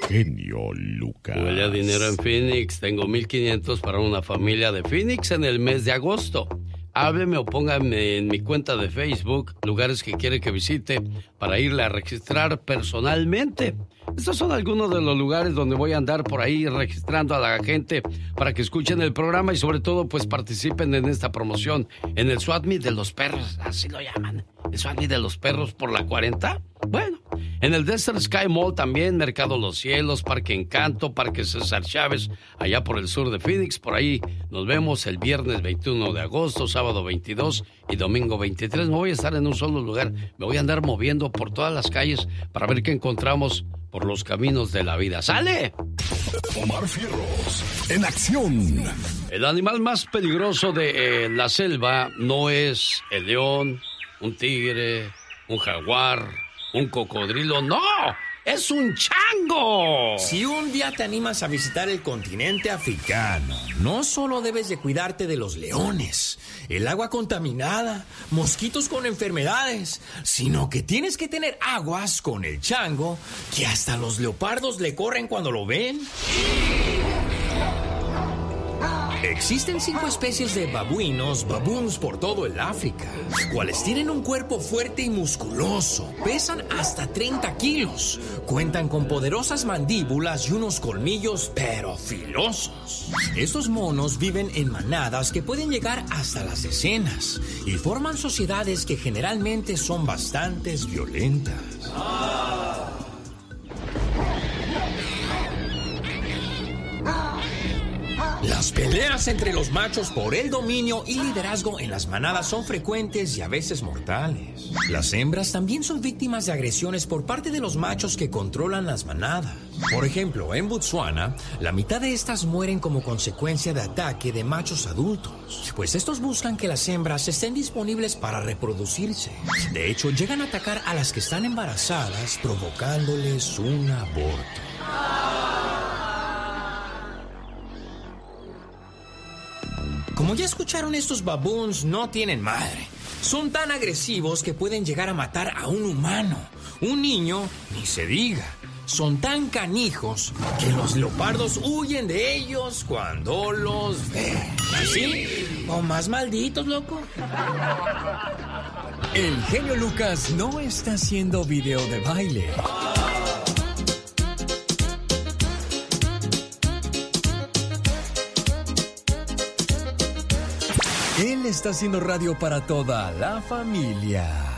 genio Lucas. Huele a dinero en Phoenix. Tengo 1,500 para una familia de Phoenix en el mes de agosto. Hábleme o póngame en mi cuenta de Facebook lugares que quiere que visite para irle a registrar personalmente. Estos son algunos de los lugares donde voy a andar por ahí registrando a la gente para que escuchen el programa y sobre todo pues participen en esta promoción en el Swap Meet de los perros, así lo llaman, el Swap Meet de los perros por la 40. Bueno, en el Desert Sky Mall también, Mercado Los Cielos, Parque Encanto, Parque César Chávez, allá por el sur de Phoenix. Por ahí nos vemos el viernes 21 de agosto, sábado 22 y domingo 23. No voy a estar en un solo lugar, me voy a andar moviendo por todas las calles para ver qué encontramos por los caminos de la vida. ¡Sale! Omar Fierros, en acción. El animal más peligroso de la selva no es el león, un tigre, un jaguar, un cocodrilo, ¡no! ¡Es un chango! Si un día te animas a visitar el continente africano, no solo debes de cuidarte de los leones, el agua contaminada, mosquitos con enfermedades, sino que tienes que tener aguas con el chango, que hasta los leopardos le corren cuando lo ven. Existen 5 especies de babuinos, baboons por todo el África, cuales tienen un cuerpo fuerte y musculoso, pesan hasta 30 kilos, cuentan con poderosas mandíbulas y unos colmillos pero filosos. Estos monos viven en manadas que pueden llegar hasta las decenas y forman sociedades que generalmente son bastante violentas. Las peleas entre los machos por el dominio y liderazgo en las manadas son frecuentes y a veces mortales. Las hembras también son víctimas de agresiones por parte de los machos que controlan las manadas. Por ejemplo, en Botsuana, la mitad de estas mueren como consecuencia de ataque de machos adultos, pues estos buscan que las hembras estén disponibles para reproducirse. De hecho, llegan a atacar a las que están embarazadas, provocándoles un aborto. Como ya escucharon, estos baboons no tienen madre. Son tan agresivos que pueden llegar a matar a un humano. Un niño, ni se diga. Son tan canijos que los leopardos huyen de ellos cuando los ven. ¿Así? ¿O más malditos, loco? El genio Lucas no está haciendo video de baile. Él está haciendo radio para toda la familia.